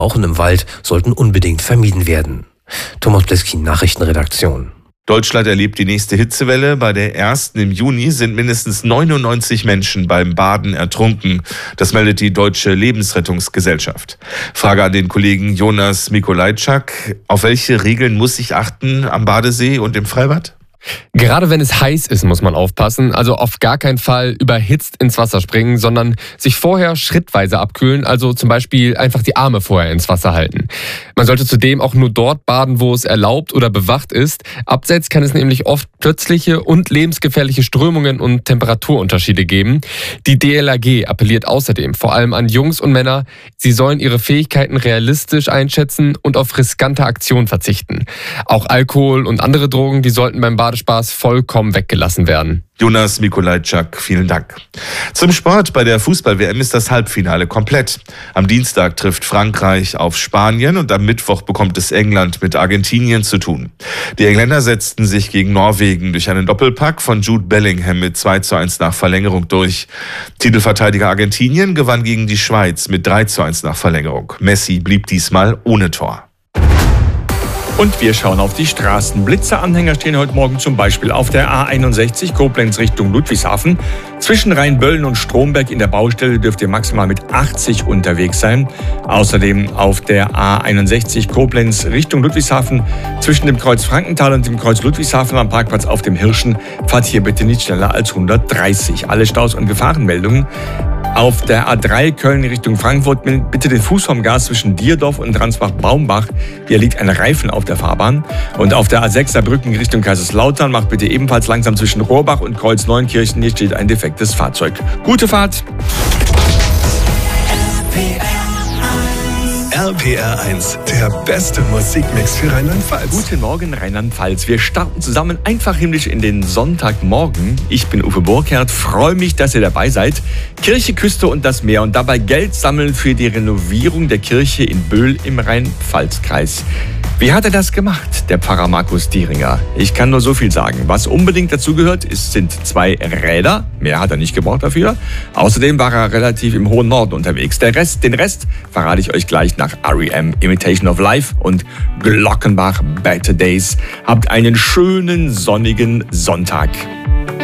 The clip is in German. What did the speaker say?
Rauchen im Wald sollten unbedingt vermieden werden. Thomas Pleskin, Nachrichtenredaktion. Deutschland erlebt die nächste Hitzewelle. Bei der ersten im Juni sind mindestens 99 Menschen beim Baden ertrunken. Das meldet die Deutsche Lebensrettungsgesellschaft. Frage an den Kollegen Jonas Mikolajczak. Auf welche Regeln muss ich achten am Badesee und im Freibad? Gerade wenn es heiß ist, muss man aufpassen. Also auf gar keinen Fall überhitzt ins Wasser springen, sondern sich vorher schrittweise abkühlen. Also zum Beispiel einfach die Arme vorher ins Wasser halten. Man sollte zudem auch nur dort baden, wo es erlaubt oder bewacht ist. Abseits kann es nämlich oft plötzliche und lebensgefährliche Strömungen und Temperaturunterschiede geben. Die DLRG appelliert außerdem vor allem an Jungs und Männer, sie sollen ihre Fähigkeiten realistisch einschätzen und auf riskante Aktionen verzichten. Auch Alkohol und andere Drogen, die sollten beim Badespaß vollkommen weggelassen werden. Jonas Mikolajczak, vielen Dank. Zum Sport. Bei der Fußball-WM ist das Halbfinale komplett. Am Dienstag trifft Frankreich auf Spanien und am Mittwoch bekommt es England mit Argentinien zu tun. Die Engländer setzten sich gegen Norwegen durch einen Doppelpack von Jude Bellingham mit 2:1 nach Verlängerung durch. Titelverteidiger Argentinien gewann gegen die Schweiz mit 3:1 nach Verlängerung. Messi blieb diesmal ohne Tor. Und wir schauen auf die Straßen. Blitzeranhänger stehen heute Morgen zum Beispiel auf der A61 Koblenz Richtung Ludwigshafen. Zwischen Rheinböllen und Stromberg in der Baustelle dürft ihr maximal mit 80 unterwegs sein. Außerdem auf der A61 Koblenz Richtung Ludwigshafen zwischen dem Kreuz Frankenthal und dem Kreuz Ludwigshafen am Parkplatz auf dem Hirschen fahrt hier bitte nicht schneller als 130. Alle Staus und Gefahrenmeldungen. Auf der A3 Köln Richtung Frankfurt bitte den Fuß vom Gas zwischen Dierdorf und Ransbach-Baumbach. Hier liegt ein Reifen auf der Fahrbahn. Und auf der A6 Saarbrücken Richtung Kaiserslautern macht bitte ebenfalls langsam zwischen Rohrbach und Kreuz Neunkirchen. Hier steht ein defektes Fahrzeug. Gute Fahrt! RPR 1, der beste Musikmix für Rheinland-Pfalz. Guten Morgen, Rheinland-Pfalz. Wir starten zusammen einfach himmlisch in den Sonntagmorgen. Ich bin Uwe Burkhardt, freue mich, dass ihr dabei seid. Kirche, Küste und das Meer und dabei Geld sammeln für die Renovierung der Kirche in Böhl im Rhein-Pfalz-Kreis. Wie hat er das gemacht, der Pfarrer Markus Dieringer? Ich kann nur so viel sagen. Was unbedingt dazu gehört, sind 2 Räder. Mehr hat er nicht gebraucht dafür. Außerdem war er relativ im hohen Norden unterwegs. Den Rest verrate ich euch gleich nach R.E.M. Imitation of Life und Glockenbach Better Days. Habt einen schönen sonnigen Sonntag.